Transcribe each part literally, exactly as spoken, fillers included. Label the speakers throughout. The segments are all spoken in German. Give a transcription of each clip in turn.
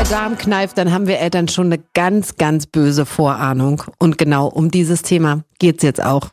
Speaker 1: der Darm kneift, dann haben wir Eltern schon eine ganz, ganz böse Vorahnung. Und genau um dieses Thema geht's jetzt auch.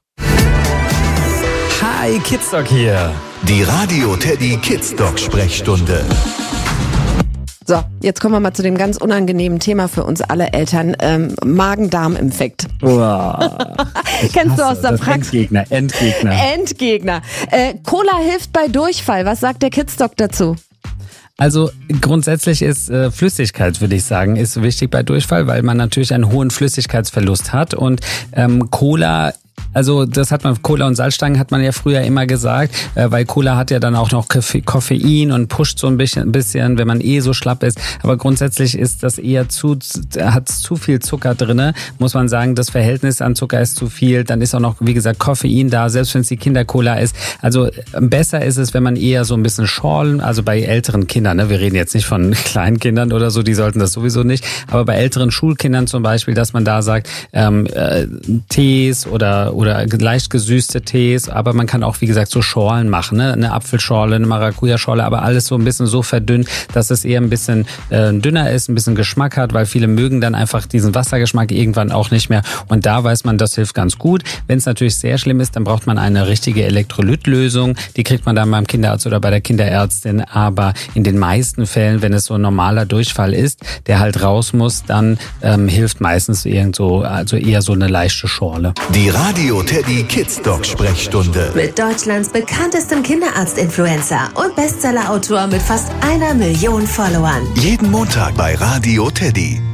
Speaker 2: Hi, Kidsdoc hier.
Speaker 3: Die Radio Teddy Kidsdoc Sprechstunde.
Speaker 1: So, jetzt kommen wir mal zu dem ganz unangenehmen Thema für uns alle Eltern, ähm, Magen-Darm-Infekt.
Speaker 2: Boah,
Speaker 1: Kennst du aus der
Speaker 2: das.
Speaker 1: Praxis?
Speaker 2: Endgegner, Endgegner.
Speaker 1: Endgegner. Äh, Cola hilft bei Durchfall. Was sagt der Kidsdoc dazu?
Speaker 2: Also grundsätzlich ist äh, Flüssigkeit, würde ich sagen, ist wichtig bei Durchfall, weil man natürlich einen hohen Flüssigkeitsverlust hat. Und ähm, Cola... Also das hat man, Cola und Salzstangen hat man ja früher immer gesagt, äh, weil Cola hat ja dann auch noch Koffein und pusht so ein bisschen, bisschen, wenn man eh so schlapp ist. Aber grundsätzlich ist das eher zu, hat zu viel Zucker drinne, muss man sagen. Das Verhältnis an Zucker ist zu viel. Dann ist auch noch, wie gesagt, Koffein da, selbst wenn es die Kindercola ist. Also besser ist es, wenn man eher so ein bisschen schorlen, also bei älteren Kindern, ne, wir reden jetzt nicht von kleinen Kindern oder so, die sollten das sowieso nicht, aber bei älteren Schulkindern zum Beispiel, dass man da sagt, ähm, äh, Tees oder oder leicht gesüßte Tees, aber man kann auch, wie gesagt, so Schorlen machen, ne? Eine Apfelschorle, eine Maracuja-Schorle, aber alles so ein bisschen so verdünnt, dass es eher ein bisschen äh, dünner ist, ein bisschen Geschmack hat, weil viele mögen dann einfach diesen Wassergeschmack irgendwann auch nicht mehr und da weiß man, das hilft ganz gut. Wenn es natürlich sehr schlimm ist, dann braucht man eine richtige Elektrolytlösung, die kriegt man dann beim Kinderarzt oder bei der Kinderärztin, aber in den meisten Fällen, wenn es so ein normaler Durchfall ist, der halt raus muss, dann ähm, hilft meistens irgendwo, also eher so eine leichte Schorle.
Speaker 3: Die Radio Teddy Kidsdoc Sprechstunde.
Speaker 4: Mit Deutschlands bekanntestem Kinderarzt-Influencer und Bestseller-Autor mit fast einer Million Followern.
Speaker 3: Jeden Montag bei Radio Teddy.